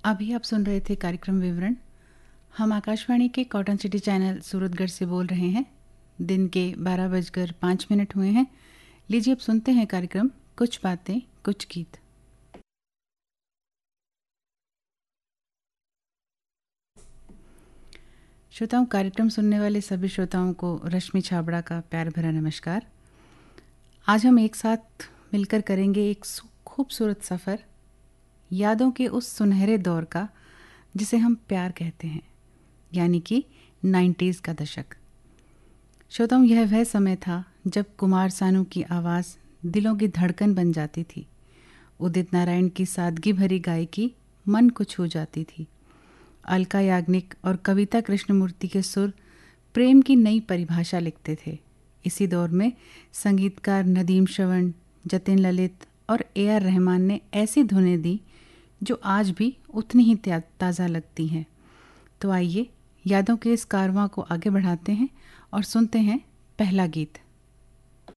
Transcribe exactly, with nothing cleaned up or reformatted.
अभी आप सुन रहे थे कार्यक्रम विवरण। हम आकाशवाणी के कॉटन सिटी चैनल सूरतगढ़ से बोल रहे हैं। दिन के बारह बजकर पाँच मिनट हुए हैं। लीजिए अब सुनते हैं कार्यक्रम कुछ बातें कुछ गीत। श्रोताओं, कार्यक्रम सुनने वाले सभी श्रोताओं को रश्मि छाबड़ा का प्यार भरा नमस्कार। आज हम एक साथ मिलकर करेंगे एक खूबसूरत सफ़र यादों के उस सुनहरे दौर का जिसे हम प्यार कहते हैं, यानी कि नाइन्टीज़ का दशक। श्रोताओं, यह वह समय था जब कुमार सानू की आवाज़ दिलों की धड़कन बन जाती थी। उदित नारायण की सादगी भरी गायकी मन को छू जाती थी। अलका याग्निक और कविता कृष्णमूर्ति के सुर प्रेम की नई परिभाषा लिखते थे। इसी दौर में संगीतकार नदीम श्रवण, जतिन ललित और ए आर रहमान ने ऐसी धुनें दी जो आज भी उतनी ही ताज़ा लगती हैं। तो आइए यादों के इस कारवां को आगे बढ़ाते हैं और सुनते हैं पहला गीत।